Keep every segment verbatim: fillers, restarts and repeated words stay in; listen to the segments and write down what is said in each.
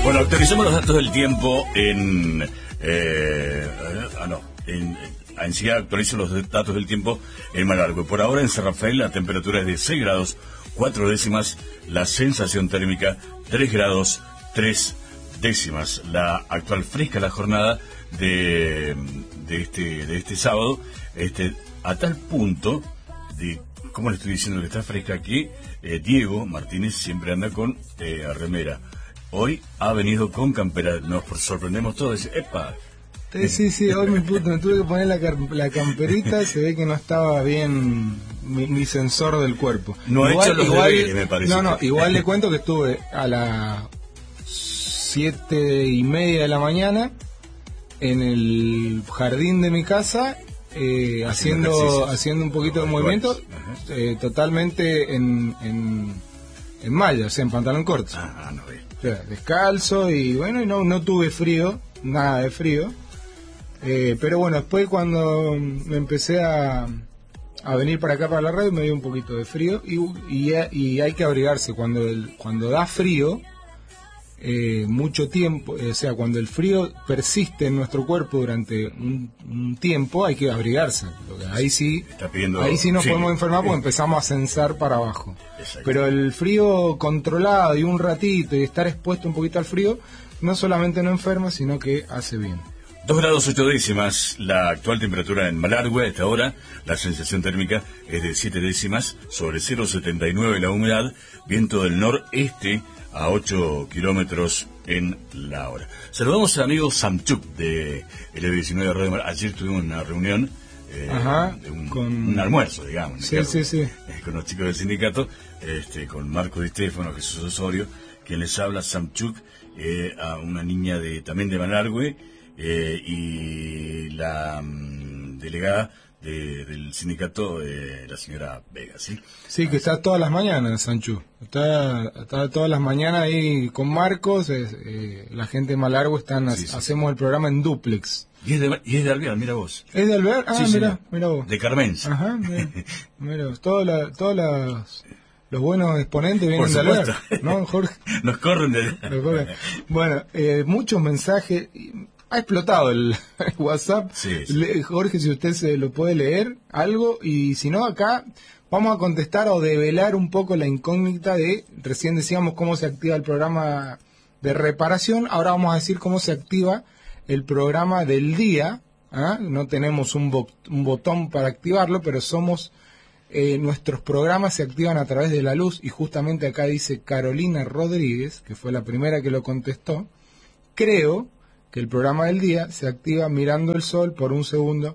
Bueno, actualizamos los datos del tiempo en... Eh, ah, no, en... Enseguida actualizo los datos del tiempo en Malargüe. Por ahora en San Rafael la temperatura es de seis grados, cuatro décimas. La sensación térmica tres grados, tres décimas. La actual fresca la jornada de, de, este, de este sábado, este, a tal punto de, como le estoy diciendo que está fresca aquí, eh, Diego Martínez siempre anda con eh, remera. Hoy ha venido con campera. Nos sorprendemos todos. Dice, ¡epa! Sí, sí, sí, hoy me, me tuve que poner la, la camperita, se ve que no estaba bien mi, mi sensor del cuerpo. No ha hecho los igual, deberes, me parece. No, no, igual le cuento que estuve a las siete y media de la mañana en el jardín de mi casa, eh, haciendo haciendo un poquito de movimiento, eh, totalmente en, en, en malla, o sea, en pantalón corto. Ah, no ve. O sea, descalzo y bueno, y no, no tuve frío, nada de frío. Eh, pero bueno, después cuando me empecé a, a venir para acá para la radio me dio un poquito de frío y, y, y hay que abrigarse cuando el, cuando da frío eh, mucho tiempo, o sea, cuando el frío persiste en nuestro cuerpo durante un, un tiempo hay que abrigarse. Ahí sí, pidiendo, ahí sí nos sí, podemos enfermar porque eh, empezamos a censar para abajo. Exacto. Pero el frío controlado y un ratito y estar expuesto un poquito al frío no solamente no enferma, sino que hace bien. dos grados ocho décimas la actual temperatura en Malargüe a esta hora. La sensación térmica es de siete décimas, sobre cero coma setenta y nueve la humedad, viento del noreste a ocho kilómetros en la hora. Saludamos al amigo Samchuk de L diecinueve Radio Mar. Ayer tuvimos una reunión, eh, Ajá, de un, con... un almuerzo, digamos, sí, sí, sí. Eh, con los chicos del sindicato, este, con Marco Di Stefano, Jesús Osorio, quien les habla, Samchuk, eh, a una niña de también de Malargüe, eh, y la um, delegada de, del sindicato, eh, la señora Vega, ¿sí? Sí, que está todas las mañanas, Sanchu. Está, está todas las mañanas ahí con Marcos, es, eh, la gente de Malargüe están, Sí, sí, hacemos sí. el programa en duplex. Y es de, y es de Alvear, mira vos. ¿Es de Alvear? Ah, Sí, mira, señor. mira vos. De Carmenza. Ajá, mira, mira vos. Todos la, todos las, los buenos exponentes vienen Por de Alvear, supuesto. ¿no, Jorge? Nos corren de... Nos corren. Bueno, eh, muchos mensajes... Ha explotado el, el WhatsApp. Sí, sí. Le, Jorge, si usted se lo puede leer, algo, y si no, acá vamos a contestar o develar un poco la incógnita de, recién decíamos cómo se activa el programa de reparación, ahora vamos a decir cómo se activa el programa del día. ¿Ah? No tenemos un, bo, un botón para activarlo, pero somos, eh, nuestros programas se activan a través de la luz, y justamente acá dice Carolina Rodríguez, que fue la primera que lo contestó. Creo que el programa del día se activa mirando el sol por un segundo.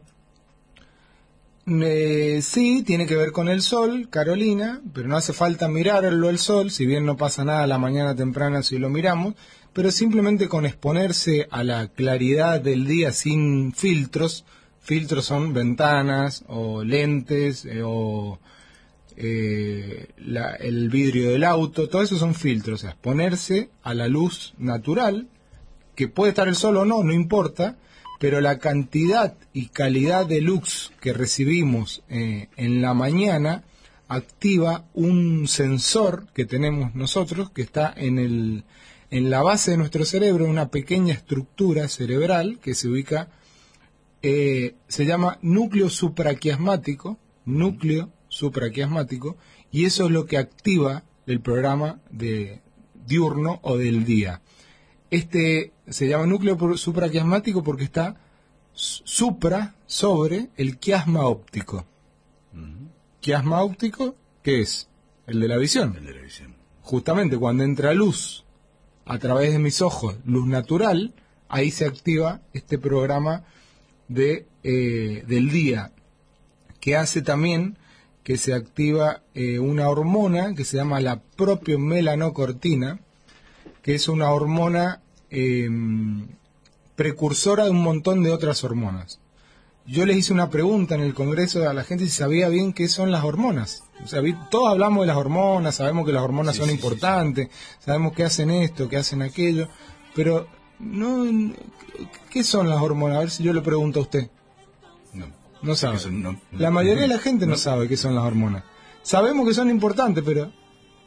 Eh, sí, tiene que ver con el sol, Carolina, pero no hace falta mirarlo el sol, si bien no pasa nada a la mañana temprana si lo miramos, pero simplemente con exponerse a la claridad del día sin filtros. Filtros son ventanas o lentes eh, o eh, la, el vidrio del auto, todo eso son filtros, o sea, exponerse a la luz natural, que puede estar el sol o no, no importa, pero la cantidad y calidad de luz que recibimos eh, en la mañana activa un sensor que tenemos nosotros, que está en, el, en la base de nuestro cerebro, una pequeña estructura cerebral que se ubica, eh, se llama núcleo supraquiasmático, núcleo supraquiasmático, y eso es lo que activa el programa de diurno o del día. Este se llama núcleo supraquiasmático porque está supra, sobre, el quiasma óptico. Uh-huh. ¿Quiasma óptico qué es? El de la visión. El de la visión. Justamente cuando entra luz a través de mis ojos, luz natural, ahí se activa este programa de eh, del día, que hace también que se activa eh, una hormona que se llama la propiomelanocortina, que es una hormona eh, precursora de un montón de otras hormonas. Yo les hice una pregunta en el Congreso a la gente si sabía bien qué son las hormonas. O sea, todos hablamos de las hormonas, sabemos que las hormonas sí, son sí, importantes, sí, sí. Sabemos que hacen esto, que hacen aquello, pero no, ¿qué son las hormonas? A ver si yo le pregunto a usted. No, no sabe. Son, no, la mayoría no, de la gente no, no sabe qué son las hormonas. Sabemos que son importantes, pero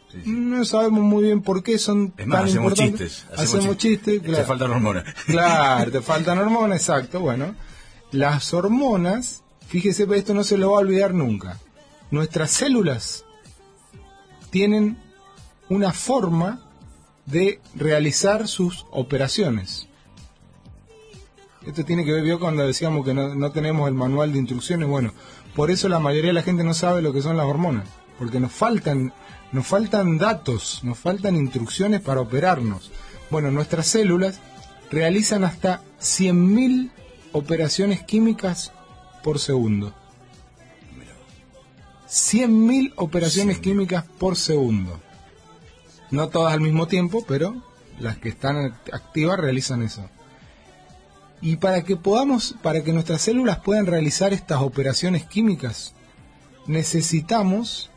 Sí, sí. No sabemos muy bien por qué son es más, tan hacemos importantes. Chistes, Hacemos, hacemos chistes. chistes. Claro. Te faltan hormonas. Claro, te faltan hormonas, exacto. Bueno, las hormonas, fíjese, esto no se lo va a olvidar nunca. Nuestras células tienen una forma de realizar sus operaciones. Esto tiene que ver, vio, cuando decíamos que no, no tenemos el manual de instrucciones. Bueno, por eso la mayoría de la gente no sabe lo que son las hormonas, porque nos faltan, nos faltan datos, nos faltan instrucciones para operarnos. Bueno, nuestras células realizan hasta cien mil operaciones químicas por segundo. cien mil operaciones químicas por segundo. No todas al mismo tiempo, pero las que están activas realizan eso. Y para que podamos, para que nuestras células puedan realizar estas operaciones químicas, necesitamos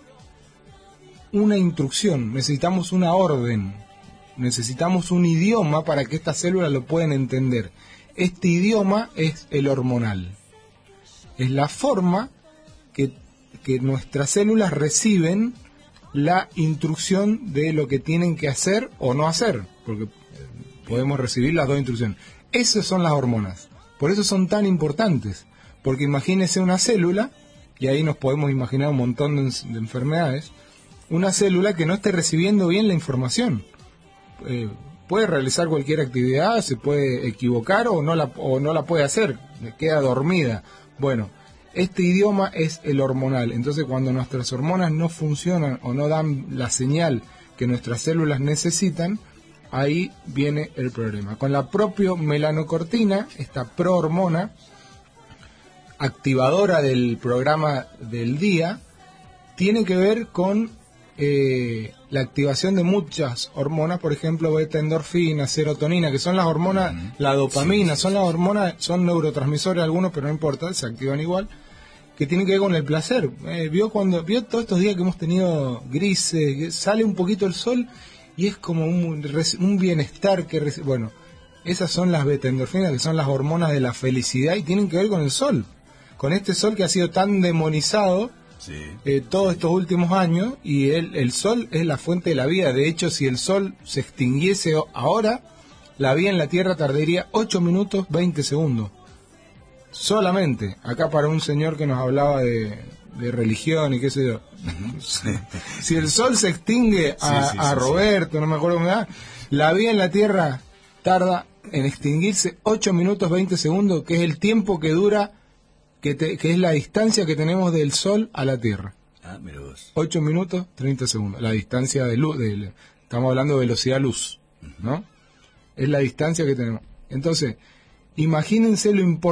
una instrucción, necesitamos una orden, necesitamos un idioma para que estas células lo puedan entender. Este idioma es el hormonal. Es la forma que, que nuestras células reciben la instrucción de lo que tienen que hacer o no hacer, porque podemos recibir las dos instrucciones. Esas son las hormonas. Por eso son tan importantes, porque imagínese una célula, y ahí nos podemos imaginar un montón de, de enfermedades, una célula que no esté recibiendo bien la información. Eh, puede realizar cualquier actividad, se puede equivocar o no la, o no la puede hacer, queda dormida. Bueno, este idioma es el hormonal. Entonces, cuando nuestras hormonas no funcionan o no dan la señal que nuestras células necesitan, ahí viene el problema. Con la propia melanocortina, esta prohormona, activadora del programa del día, tiene que ver con eh, la activación de muchas hormonas, por ejemplo, beta endorfina, serotonina, que son las hormonas, uh-huh. la dopamina, sí, sí, son las hormonas, son neurotransmisores algunos, pero no importa, se activan igual, que tienen que ver con el placer. Eh, vio cuando vio todos estos días que hemos tenido grises, sale un poquito el sol y es como un, un bienestar que reci- bueno, esas son las beta endorfinas, que son las hormonas de la felicidad y tienen que ver con el sol, con este sol que ha sido tan demonizado. Sí. Eh, todos estos últimos años, y el, el sol es la fuente de la vida. De hecho, si el sol se extinguiese ahora, la vida en la Tierra tardaría ocho minutos veinte segundos solamente. Acá para un señor que nos hablaba de, de religión y qué sé yo. Sí. Si el sol se extingue a, sí, sí, a sí, Roberto, sí. no me acuerdo cómo era, la vida en la Tierra tarda en extinguirse ocho minutos veinte segundos, que es el tiempo que dura Que, te, que es la distancia que tenemos del Sol a la Tierra. Ah, mira vos. ocho minutos, treinta segundos. La distancia de luz, de, estamos hablando de velocidad luz, ¿no? Es la distancia que tenemos. Entonces, imagínense lo importante